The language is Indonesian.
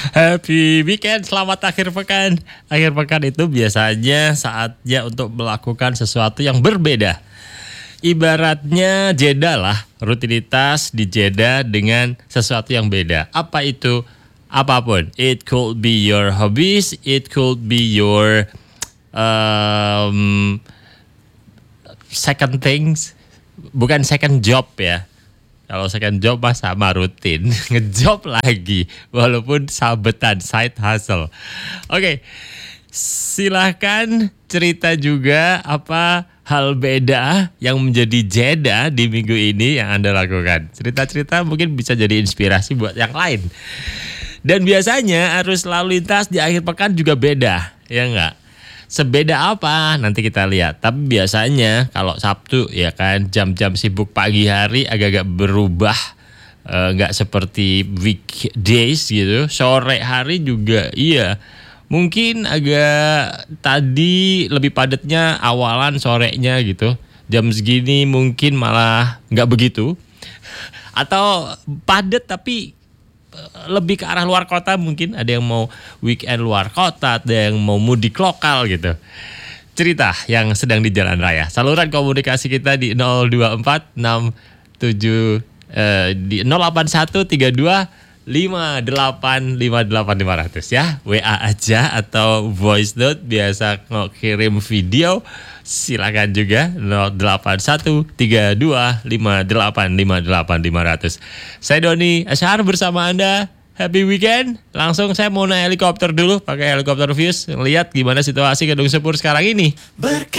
Happy weekend, selamat akhir pekan. Akhir pekan itu biasanya saatnya untuk melakukan sesuatu yang berbeda. Ibaratnya jeda lah, rutinitas dijeda dengan sesuatu yang beda. Apa itu? Apapun. It could be your hobbies, it could be your second things, bukan second job ya. Kalau second job mah sama rutin, ngejob lagi, walaupun sabetan, side hustle. Oke, silahkan cerita juga apa hal beda yang menjadi jeda di minggu ini yang Anda lakukan. Cerita-cerita mungkin bisa jadi inspirasi buat yang lain. Dan biasanya arus lalu lintas di akhir pekan juga beda, ya enggak? Sebeda apa? Nanti kita lihat. Tapi biasanya kalau Sabtu ya kan jam-jam sibuk pagi hari agak-agak berubah. Nggak seperti weekdays gitu. Sore hari juga iya. Mungkin agak tadi lebih padatnya awalan sorenya gitu. Jam segini mungkin malah nggak begitu. Atau padat tapi lebih ke arah luar kota, mungkin ada yang mau weekend luar kota, ada yang mau mudik lokal gitu. Cerita yang sedang di jalan raya. Saluran komunikasi kita di 0246 di 081325858500 ya. WA aja atau voice note, biasa kirim video silakan juga 081325858500. Saya Doni Asyar bersama Anda. Happy weekend. Langsung saya mau naik helikopter dulu, pakai helikopter views, lihat gimana situasi Kedung Sepur sekarang ini.